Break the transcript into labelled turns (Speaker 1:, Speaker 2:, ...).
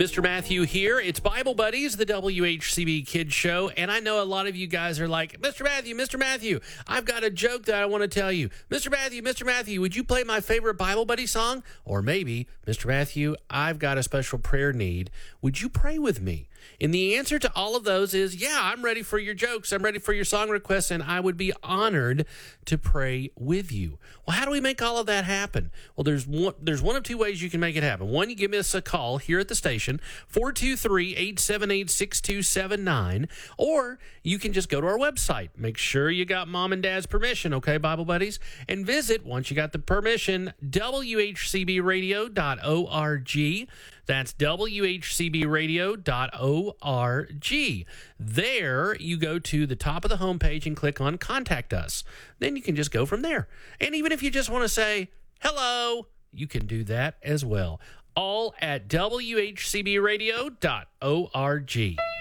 Speaker 1: Mr. Matthew here. It's Bible Buddies, the WHCB Kids Show, and I know a lot of you guys are like, Mr. Matthew, I've got a joke that I want to tell you. Mr. Matthew, would you play my favorite Bible Buddy song? Or maybe, Mr. Matthew, I've got a special prayer need. Would you pray with me? And the answer to all of those is, yeah, I'm ready for your jokes. I'm ready for your song requests, and I would be honored to pray with you. Well, how do we make all of that happen? Well, there's one of two ways you can make it happen. One, you give us a call here at the station, 423-878-6279, or you can just go to our website. Make sure you got mom and dad's permission, okay, Bible Buddies? And visit, once you got the permission, WHCBradio.org. That's WHCBradio.org. There, you go to the top of the homepage and click on Contact Us. Then you can just go from there. And even if you just want to say, hello, you can do that as well. All at WHCBradio.org.